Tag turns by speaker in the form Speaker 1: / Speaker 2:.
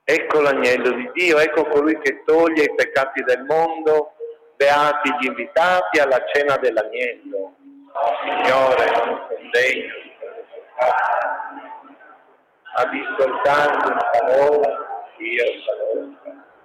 Speaker 1: Ecco l'agnello di Dio, ecco colui che toglie i peccati del mondo, beati gli invitati alla cena dell'agnello. Signore, non sono degno ma di soltanto una parola, Dio salute.